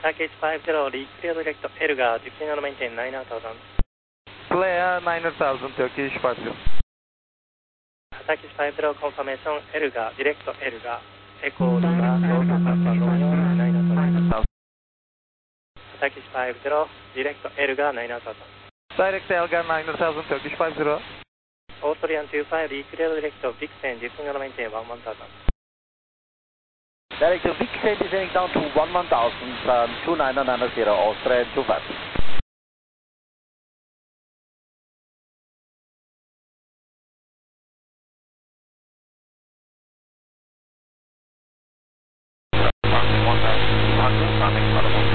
Turkish 50, clear direct Elgar, departure maintain 9000. Player 9000, Turkish 50. Turkish 50, confirmation Elgar, direct Elgar, Echo Lima, Golf Papa Romeo 9000. Turkish 50, direct Elgar 9000. Direct Elgar 9000, Turkish 50. Austrian 25, clear direct Vixen, departure maintain 1000. Direct Vixen descending down to 1000, 2990, Austrian 25.